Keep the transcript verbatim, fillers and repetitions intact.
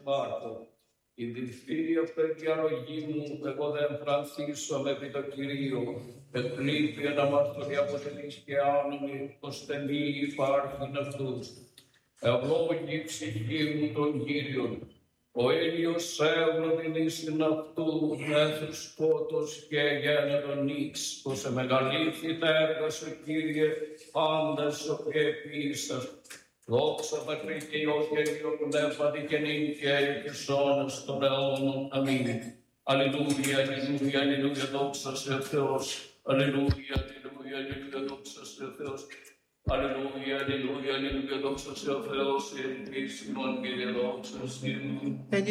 Μάρκο. Η διφθήρια παιδιαρρογή μου, εγώ δεν φρανθίσομαι επί το Κυρίο. Εκλείπει ένα μαρτωρία αποτελείς και άνομη, ώστε μη υπάρχειν αυτούς. Ευλόγη η ψυχή μου τον Κύριον. Ο ήλιος εύλογην ίσιν αυτού, έθου σκότος και γένετον νύξ, πως εμεγαλήθη τα έργα σου, Κύριε, πάντες ο και επίσας. Δόξα Πατρί και Υιό και Αγίο Πνεύματι και νυν και αεί και σώνος των αιώνων. Αμήν. Αλληλούια, αλληλούια, αλληλούια, δόξα σε Θεός. Αλληλούια, αλληλούια, αλληλούια, δόξα σε Θεός. Αλληλούια, αλληλούια, αλληλούια, δόξα σε Θεός. Εν Κύριε, δόξα σε